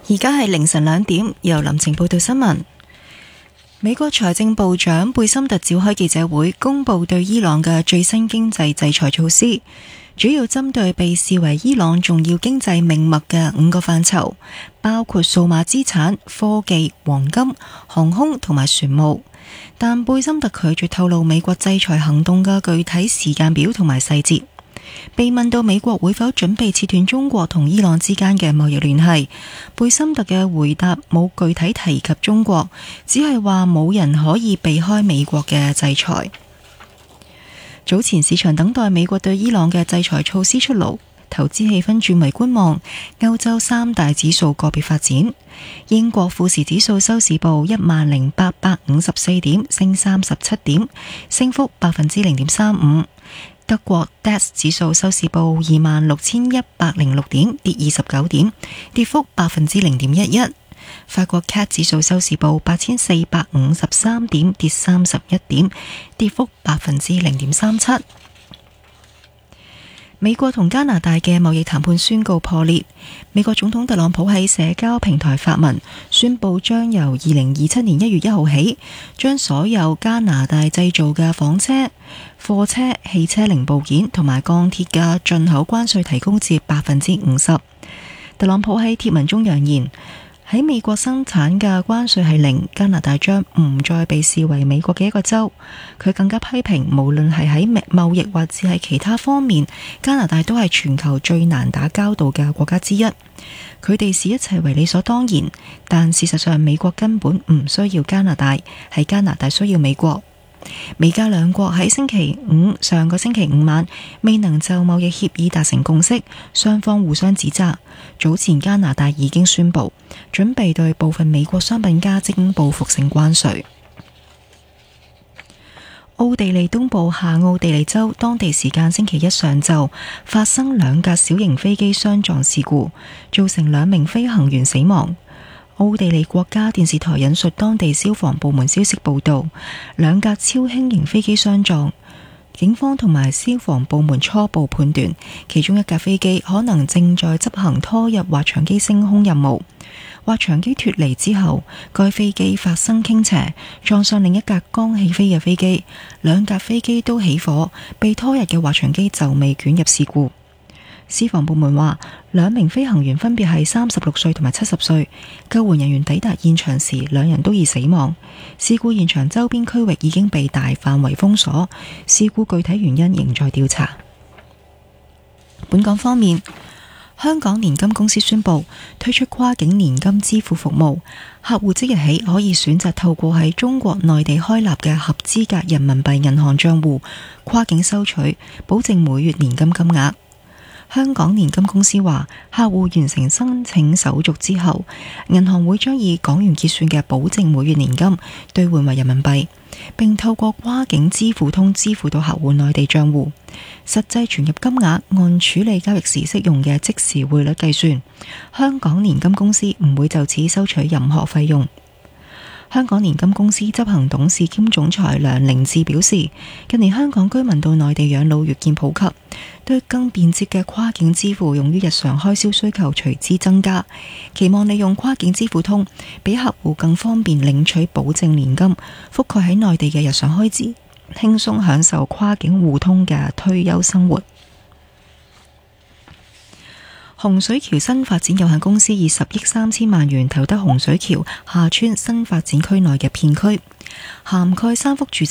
而家係凌晨2點，由林晴報道新聞。美國財政部長貝森特召開記者會，公布對伊朗嘅最新經濟制裁措施，主要針對被視為伊朗重要經濟命脈嘅5個範疇，包括數碼資產、科技、黃金、航空同埋船務。但貝森特拒絕透露美國制裁行動嘅具體時間表同埋細節。被問到美國會否準備切斷中國同伊朗之間嘅貿易聯繫，貝森特嘅回答冇具體提及中國，只係話冇人可以避開美國嘅制裁。早前市場等待美國對伊朗嘅制裁措施出爐，投資氣氛轉為觀望。歐洲3大指數個別發展，英國富時指數收市報10,854點，升37點，升幅0.35%。德國 DAX 指數收市報26,106點，跌29點，跌幅0.11%。法國 CAC 指數收市報8,453點，跌31點，跌幅0.37%。美國同加拿大嘅貿易談判宣告破裂。美國總統特朗普喺社交平台發文，宣布將由2027年1月1號起，將所有加拿大製造嘅房車、貨車、汽車零部件同埋鋼鐵嘅進口關稅提高至50%。特朗普喺貼文中揚言，喺美國生產嘅關稅係0，加拿大將唔再被視為美國嘅一個州。佢更加批評，無論係喺貿易或者係其他方面，加拿大都係全球最難打交道嘅國家之一。佢哋視一切為理所當然，但事實上美國根本唔需要加拿大，係加拿大需要美國。美加兩國喺上個星期五晚未能就貿易協議達成共識，雙方互相指責。早前加拿大已經宣布準備對部分美國商品加徵報復性關稅。奧地利東部下奧地利州當地時間星期一上晝發生2架小型飛機相撞事故，造成2名飛行員死亡。奧地利國家電視台引述當地消防部門消息報道，2架超輕型飛機相撞。警方同埋消防部門初步判斷，其中1架飛機可能正在執行拖入滑翔機升空任務。滑翔機脫離之後，該飛機發生傾斜，撞上另一架剛起飛嘅飛機，2架飛機都起火，被拖入嘅滑翔機就未捲入事故。消防部門話，2名飛行員分別係36歲同埋70歲。救援人員抵達現場時，2人都已死亡。事故現場周邊區域已經被大範圍封鎖，事故具體原因仍在調查。本港方面，香港年金公司宣布推出跨境年金支付服務，客戶即日起可以選擇透過喺中國內地開立嘅合資格人民幣銀行賬戶跨境收取，保證每月年金金額。香港年金公司話，客戶完成申請手續之後，銀行會將以港元結算嘅保證每月年金兌換為人民幣，並透過跨境支付通支付到客戶內地賬戶，實際存入金額按處理交易時適用嘅即時匯率計算。香港年金公司唔會就此收取任何費用。香港年金公司執行董事兼總裁梁凌志表示，近年香港居民到內地養老越見普及，對更便捷嘅跨境支付用於日常開銷需求隨之增加，期望利用跨境支付通，俾客戶更方便領取保證年金，覆蓋喺內地嘅日常開支，輕鬆享受跨境互通嘅退休生活。洪水橋新發展有限公司以10億3千萬元投得洪水橋下村新發展區內嘅片區，涵蓋3幅住